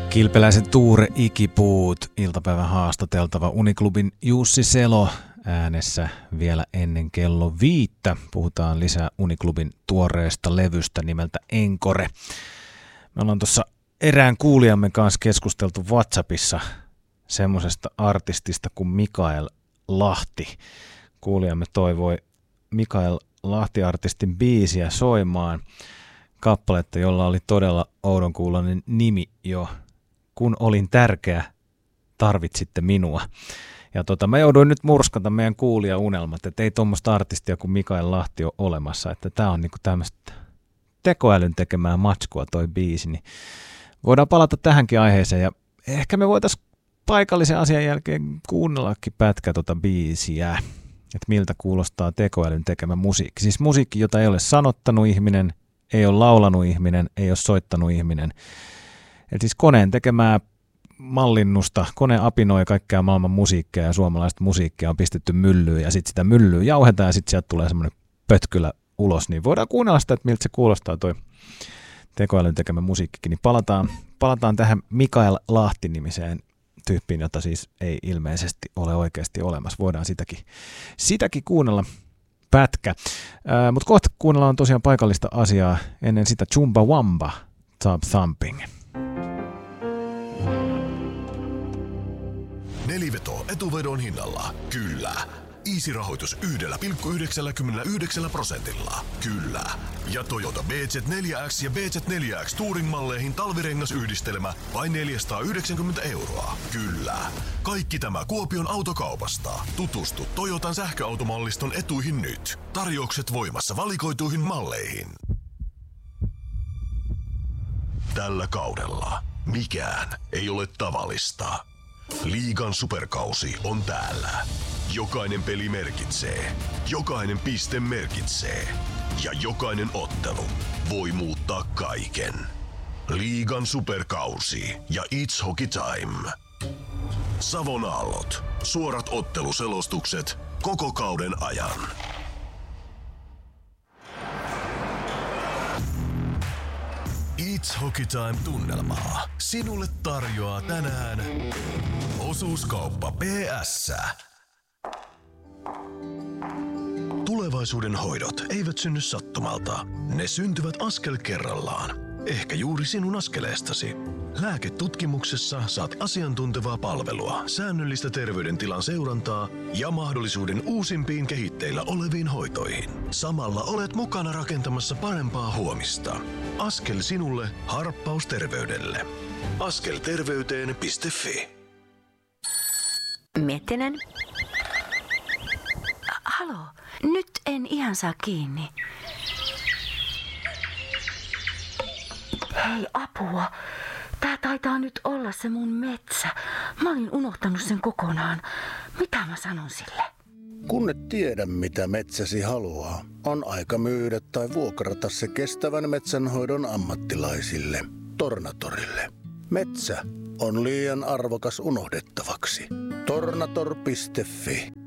Kilpeläisen Tuure Ikipuut, iltapäivän haastateltava Uniklubin Jussi Selo äänessä vielä ennen kello 5. Puhutaan lisää Uniklubin tuoreesta levystä nimeltä Encore. Me ollaan tuossa erään kuulijamme kanssa keskusteltu WhatsAppissa semmoisesta artistista kuin Mikael Lahti. Kuulijamme toivoi Mikael Lahti-artistin biisiä soimaan, kappaletta, jolla oli todella oudonkuuloinen nimi jo. Kun olin tärkeä, tarvitsitte minua. Ja mä jouduin nyt murskata meidän kuulijaunelmat, että ei tuommoista artistia kuin Mikael Lahti ole olemassa, että tää on niinku tämmöistä tekoälyn tekemää matskua toi biisi, niin voidaan palata tähänkin aiheeseen ja ehkä me voitaisiin paikallisen asian jälkeen kuunnellakin pätkä biisiä, että miltä kuulostaa tekoälyn tekemä musiikki. Siis musiikki, jota ei ole sanottanut ihminen, ei ole laulanut ihminen, ei ole soittanut ihminen. Eli siis koneen tekemää mallinnusta, kone apinoi kaikkea maailman musiikkia ja suomalaista musiikkia on pistetty myllyyn ja sitten sitä myllyyn jauhetaan ja sitten sieltä tulee semmoinen pötkylä ulos. Niin voidaan kuunnella sitä, että miltä se kuulostaa toi tekoälyn tekemä musiikkikin. Niin palataan tähän Mikael Lahti-nimiseen tyyppiin, jota siis ei ilmeisesti ole oikeasti olemassa. Voidaan sitäkin kuunnella pätkä. Mutta kohta kuunnellaan tosiaan paikallista asiaa. Ennen sitä Chumbawamba, Top Thumping. Neliveto etuvedon hinnalla. Kyllä. Easy-rahoitus 1,99%. Kyllä. Ja Toyota BZ4X ja BZ4X Touring-malleihin talvirengasyhdistelmä vain 490 €. Kyllä. Kaikki tämä Kuopion autokaupasta. Tutustu Toyotan sähköautomalliston etuihin nyt. Tarjoukset voimassa valikoituihin malleihin. Tällä kaudella mikään ei ole tavallista. Liigan superkausi on täällä. Jokainen peli merkitsee, jokainen piste merkitsee ja jokainen ottelu voi muuttaa kaiken. Liigan superkausi ja It's Hockey Time. Savon aallot, suorat otteluselostukset koko kauden ajan. It's Hockey Time -tunnelmaa sinulle tarjoaa tänään Osuuskauppa PS. Tulevaisuuden hoidot eivät synny sattumalta. Ne syntyvät askel kerrallaan. Ehkä juuri sinun askeleestasi. Lääketutkimuksessa saat asiantuntevaa palvelua, säännöllistä terveydentilan seurantaa ja mahdollisuuden uusimpiin kehitteillä oleviin hoitoihin. Samalla olet mukana rakentamassa parempaa huomista. Askel sinulle, harppaus terveydelle. Askelterveyteen.fi. Miettinen. Halo, nyt en ihan saa kiinni. Hei, apua. Tää taitaa nyt olla se mun metsä. Mä olin unohtanut sen kokonaan. Mitä mä sanon sille? Kun et tiedä, mitä metsäsi haluaa, on aika myydä tai vuokrata se kestävän metsänhoidon ammattilaisille, Tornatorille. Metsä on liian arvokas unohdettavaksi. Tornator.fi.